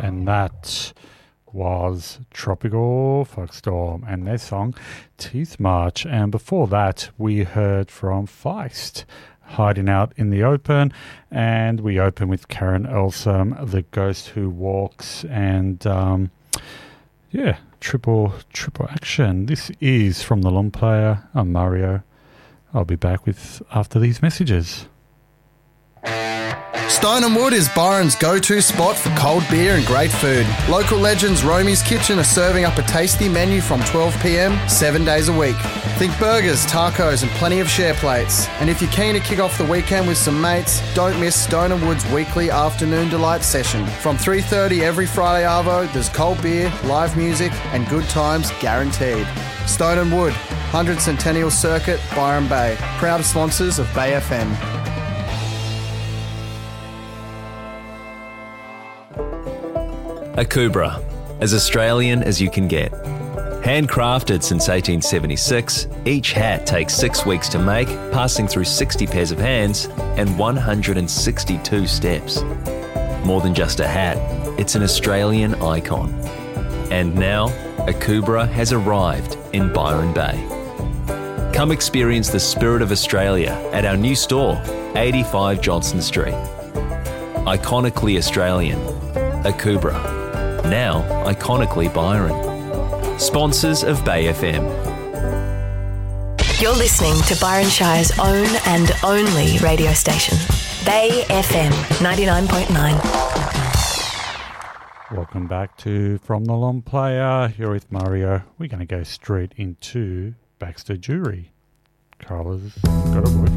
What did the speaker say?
and that was Tropical Folkstorm and their song Teeth March. And before that, we heard from Feist, Hiding Out in the Open, and we open with Karen Elsom, The Ghost Who Walks, and triple action. This is from the Long Player. I'm Mario. I'll be back with after these messages. Stone and Wood is Byron's go-to spot for cold beer and great food. Local legends Romy's Kitchen are serving up a tasty menu from 12 p.m, 7 days a week. Think burgers, tacos and plenty of share plates. And if you're keen to kick off the weekend with some mates, don't miss Stone and Wood's weekly afternoon delight session. From 3:30 every Friday arvo, there's cold beer, live music and good times guaranteed. Stone and Wood, 100 Centennial Circuit, Byron Bay. Proud sponsors of Bay FM. Akubra, as Australian as you can get. Handcrafted since 1876, each hat takes 6 weeks to make, passing through 60 pairs of hands and 162 steps. More than just a hat, it's an Australian icon. And now, Akubra has arrived in Byron Bay. Come experience the spirit of Australia at our new store, 85 Johnston Street. Iconically Australian, Akubra. Now, iconically Byron. Sponsors of Bay FM. You're listening to Byron Shire's own and only radio station, Bay FM 99.9. Welcome back to From the Long Player. You're with Mario. We're going to go straight into Baxter Jury. Carla's got a voice.